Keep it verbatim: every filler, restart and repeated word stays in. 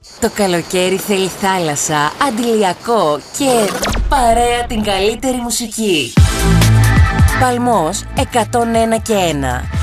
Το καλοκαίρι θέλει θάλασσα, αντιλιακό και παρέα την καλύτερη μουσική. Παλμός εκατόν ένα και ένα.